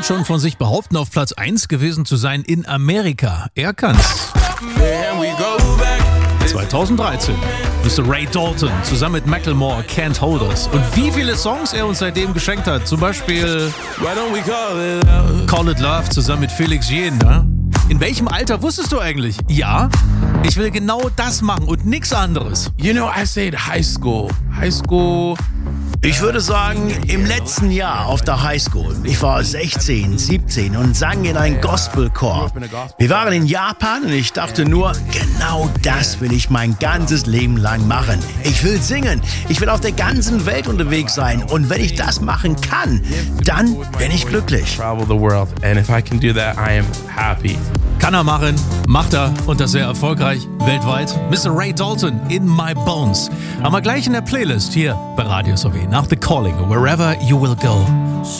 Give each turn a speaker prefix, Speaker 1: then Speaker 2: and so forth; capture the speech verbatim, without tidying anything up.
Speaker 1: schon von sich behaupten, auf Platz eins gewesen zu sein in Amerika. Er kann's. zweitausenddreizehn. Mister Ray Dalton zusammen mit Macklemore, Can't Hold Us. Und wie viele Songs er uns seitdem geschenkt hat. Zum Beispiel Call It Love zusammen mit Felix Jähn. Ne? In welchem Alter wusstest du eigentlich? Ja, ich will genau das machen und nichts anderes.
Speaker 2: You know, I said high school. High school.
Speaker 3: Ich würde sagen, im letzten Jahr auf der Highschool. Ich war sechzehn, siebzehn und sang in ein Gospelchor. Wir waren in Japan und ich dachte nur, genau das will ich mein ganzes Leben lang machen. Ich will singen, ich will auf der ganzen Welt unterwegs sein und wenn ich das machen kann, dann bin ich glücklich.
Speaker 2: Travel the world and if I can do that, I am happy.
Speaker 1: Kann er machen, macht er und das sehr erfolgreich weltweit. Mister Ray Dalton, In My Bones. Haben wir gleich in der Playlist hier bei Radio S O W nach The Calling, Wherever You Will Go.